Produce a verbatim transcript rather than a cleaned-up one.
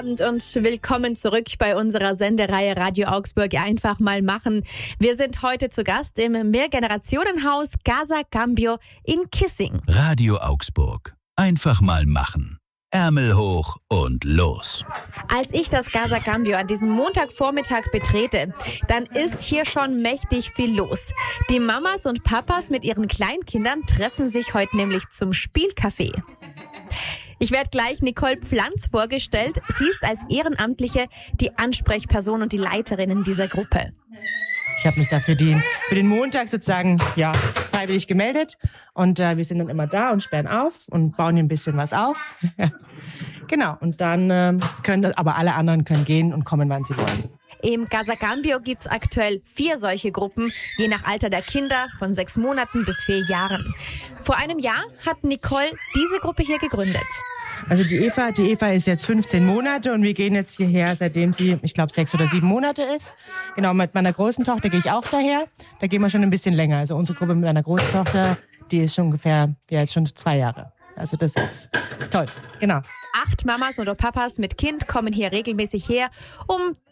Abend und willkommen zurück bei unserer Sendereihe Radio Augsburg einfach mal machen. Wir sind heute zu Gast im Mehrgenerationenhaus Casa Cambio in Kissing. Radio Augsburg. Einfach mal machen. Ärmel hoch und los. Als ich das Casa Cambio an diesem Montagvormittag betrete, dann ist hier schon mächtig viel los. Die Mamas und Papas mit ihren Kleinkindern treffen sich heute nämlich zum Spielcafé. Ich werde gleich Nicole Pflanz vorgestellt. Sie ist als Ehrenamtliche die Ansprechperson und die Leiterin in dieser Gruppe. Ich habe mich da für den, für den Montag sozusagen ja, freiwillig gemeldet und äh, wir sind dann immer da und sperren auf und bauen hier ein bisschen was auf. Genau, und dann äh, können, aber alle anderen können gehen und kommen, wann sie wollen. Im Casa Cambio gibt's aktuell vier solche Gruppen, je nach Alter der Kinder, von sechs Monaten bis vier Jahren. Vor einem Jahr hat Nicole diese Gruppe hier gegründet. Also die Eva, die Eva ist jetzt fünfzehn Monate und wir gehen jetzt hierher, seitdem sie, ich glaube, sechs oder sieben Monate ist. Genau, mit meiner großen Tochter gehe ich auch daher. Da gehen wir schon ein bisschen länger. Also unsere Gruppe mit meiner großen Tochter, die ist schon ungefähr, die hat schon zwei Jahre. Also das ist toll, genau. Acht Mamas oder Papas mit Kind kommen hier regelmäßig her, um